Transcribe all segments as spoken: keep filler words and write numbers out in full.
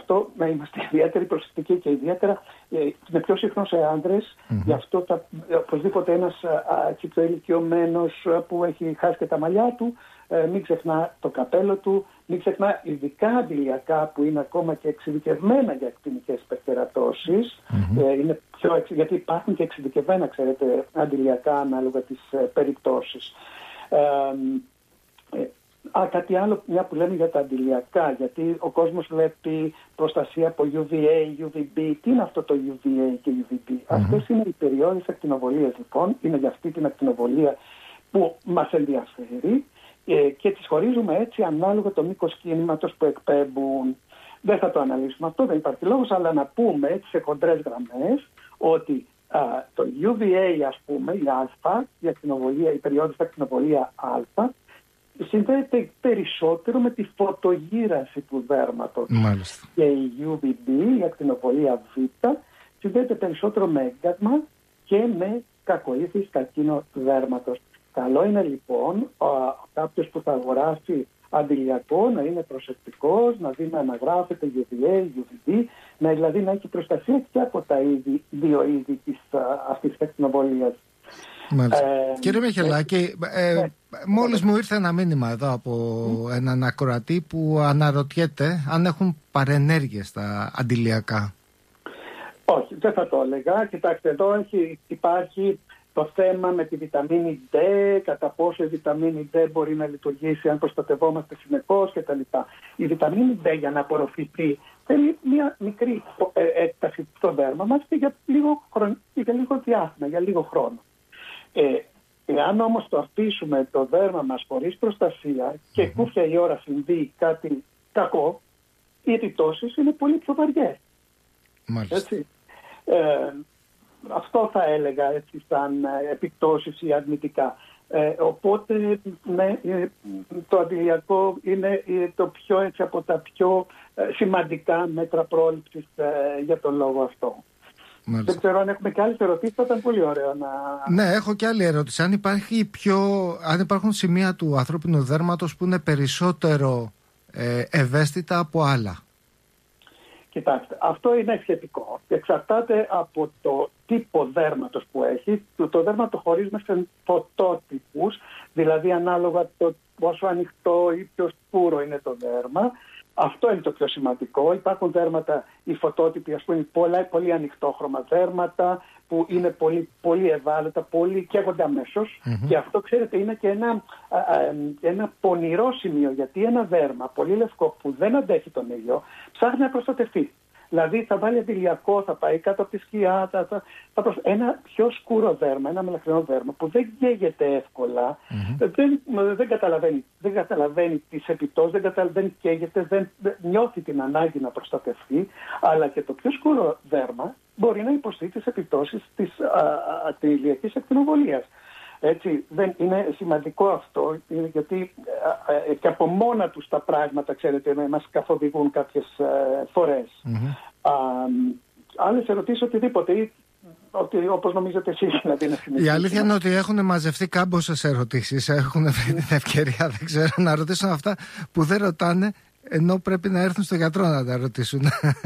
αυτό να είμαστε ιδιαίτεροι προσεκτικοί και ιδιαίτερα ε, είναι πιο συχνό σε άντρες. Mm-hmm. Γι' αυτό θα, οπωσδήποτε ένας πιο ηλικιωμένος που έχει χάσει και τα μαλλιά του, ε, μην ξεχνά το καπέλο του, μην ξεχνά ειδικά αντιλιακά που είναι ακόμα και εξειδικευμένα για ακτινικές υπερκερατώσεις. Mm-hmm. Ε, είναι πιο, γιατί υπάρχουν και εξειδικευμένα, ξέρετε, αντιλιακά ανάλογα τις ε, περιπτώσεις. Ε, ε, Α, κάτι άλλο, μια που λέμε για τα αντιλιακά, γιατί ο κόσμος βλέπει προστασία από γιου βι έι, γιου βι μπι. Τι είναι αυτό το γιου βι έι και γιου βι μπι? Mm-hmm. Αυτές είναι οι περιόδες ακτινοβολίας, λοιπόν. Είναι για αυτή την ακτινοβολία που μας ενδιαφέρει ε, και τις χωρίζουμε έτσι ανάλογα το μήκος κίνηματος που εκπέμπουν. Δεν θα το αναλύσουμε αυτό, δεν υπάρχει λόγος, αλλά να πούμε έτσι σε χοντρές γραμμές ότι α, το γιου βι έι, ας πούμε, η α, η, ακτινοβολία, η περιόδος ακτινοβολία α, συνδέεται περισσότερο με τη φωτογύραση του δέρματος. Μάλιστα. Και η γιου βι μπι, η ακτινοβολία Β, συνδέεται περισσότερο με έγκασμα και με κακοήθης καρκίνο δέρματος. Καλό είναι λοιπόν κάποιος που θα αγοράσει αντιλιακό να είναι προσεκτικός, να δει να αναγράφεται γιου βι έι, γιου βι μπι, να, δηλαδή να έχει προστασία και από τα είδη, δύο είδη της, αυτής της ακτινοβολίας. Ε, Κύριε Μιχελάκη, ε, ε, μόλις μου ήρθε ένα μήνυμα εδώ από mm. έναν ακροατή που αναρωτιέται αν έχουν παρενέργειες τα αντιλιακά. Όχι, δεν θα το έλεγα. Κοιτάξτε, εδώ έχει, υπάρχει το θέμα με τη βιταμίνη D, κατά πόσο η βιταμίνη D μπορεί να λειτουργήσει αν προστατευόμαστε συνεχώς κτλ. Η βιταμίνη D για να απορροφηθεί θέλει μια μικρή έκταση στο δέρμα μας και για λίγο, χρόνο, για λίγο διάστημα, για λίγο χρόνο. Ε, εάν όμως το αφήσουμε το δέρμα μας χωρίς προστασία και mm-hmm. κούφια η ώρα συμβεί κάτι κακό, οι επιπτώσεις είναι πολύ πιο βαριές. Έτσι. Ε, αυτό θα έλεγα έτσι σαν επιπτώσεις ή αρνητικά. Ε, οπότε ναι, το αντιλιακό είναι το πιο έτσι από τα πιο σημαντικά μέτρα πρόληψης ε, για τον λόγο αυτό. Μάλιστα. Δεν ξέρω αν έχουμε και άλλες ερωτήσεις, θα ήταν πολύ ωραίο να... Ναι, έχω και άλλη ερώτηση. Αν, υπάρχει πιο... αν υπάρχουν σημεία του ανθρώπινου δέρματος που είναι περισσότερο ε, ευαίσθητα από άλλα. Κοιτάξτε, αυτό είναι σχετικό. Εξαρτάται από το τύπο δέρματος που έχει. Το, το δέρμα το χωρίζουμε σε φωτότυπους, δηλαδή ανάλογα το πόσο ανοιχτό ή πιο σκούρο είναι το δέρμα. Αυτό είναι το πιο σημαντικό. Υπάρχουν δέρματα, οι φωτότυποι, ας πούμε, πολλά, πολύ ανοιχτόχρωμα δέρματα που είναι πολύ, πολύ ευάλωτα, πολύ καίγονται αμέσως. Mm-hmm. Και αυτό, ξέρετε, είναι και ένα, α, α, ένα πονηρό σημείο, γιατί ένα δέρμα πολύ λευκό που δεν αντέχει τον ήλιο ψάχνει να προστατευτεί. Δηλαδή θα βάλει αντιλιακό, θα πάει κάτω από τη σκιά, θα, θα, θα προσ... ένα πιο σκούρο δέρμα, ένα μελαχρινό δέρμα που δεν καίγεται εύκολα, mm-hmm. δεν, δεν, καταλαβαίνει, δεν καταλαβαίνει τις επιπτώσεις, δεν, καταλαβαίνει, δεν καίγεται, δεν, δεν νιώθει την ανάγκη να προστατευτεί, αλλά και το πιο σκούρο δέρμα μπορεί να υποστεί τις επιπτώσεις της ηλιακής ακτινοβολίας. Έτσι, δεν είναι σημαντικό αυτό, γιατί ε, ε, και από μόνα τους τα πράγματα, ξέρετε, μας καθοδηγούν κάποιες ε, φορές. Mm-hmm. Α, άλλες ερωτήσεις, οτιδήποτε, ή, ότι, όπως νομίζετε εσείς, δηλαδή, να συνεχίσουμε. Η αλήθεια είναι ότι έχουν μαζευτεί κάμποσες ερωτήσεις, έχουν βρει την ευκαιρία, δεν ξέρω, να ρωτήσουν αυτά που δεν ρωτάνε, ενώ πρέπει να έρθουν στο γιατρό να τα ρωτήσουν.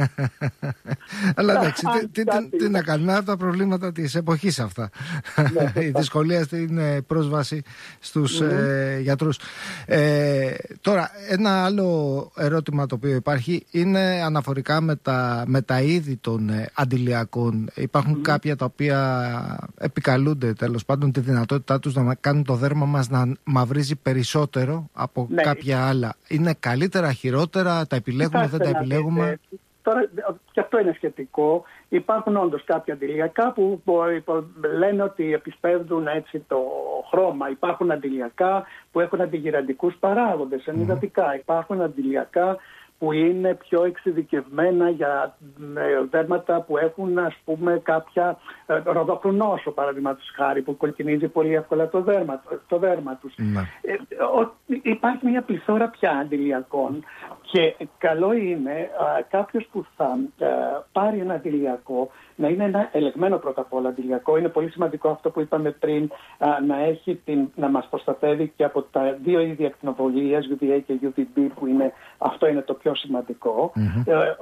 Αλλά εντάξει, τι, τι, τι, τι να κάνουμε, από τα προβλήματα της εποχής αυτά. Η δυσκολία στην πρόσβαση στους mm-hmm. ε, γιατρούς. Ε, τώρα, ένα άλλο ερώτημα το οποίο υπάρχει είναι αναφορικά με τα, με τα είδη των ε, αντιλιακών. Υπάρχουν mm-hmm. κάποια τα οποία επικαλούνται τέλος πάντων τη δυνατότητά τους να κάνουν το δέρμα μας να μαυρίζει περισσότερο από ναι. κάποια άλλα. Είναι καλύτερα, χειρότερα, τα επιλέγουμε, δεν τα επιλέγουμε. Δείτε, τώρα και αυτό είναι σχετικό. Υπάρχουν όντως κάποια αντιλιακά που, που, που λένε ότι επισπεύδουν έτσι το χρώμα. Υπάρχουν αντιλιακά που έχουν αντιγυραντικούς παράγοντες, ενυδατικά. Mm. Υπάρχουν αντιλιακά που είναι πιο εξειδικευμένα για δέρματα που έχουν, ας πούμε, κάποια ροδοκρουνόσο, παραδείγματος χάρη, που κολκινίζει πολύ εύκολα το δέρμα, το δέρμα τους. Mm. Ε, ο, υπάρχει μια πληθώρα πια αντιλιακών και καλό είναι α, κάποιος που θα α, πάρει ένα αντιλιακό να είναι ένα ελεγμένο πρώτα απ' όλα αντιλιακό. Είναι πολύ σημαντικό αυτό που είπαμε πριν, α, να, έχει την, να μας προστατεύει και από τα δύο είδη ακτινοβολίας, γιου βι έι και γιου βι μπι, που είναι, αυτό είναι το πιο σημαντικό. Mm-hmm. Ε,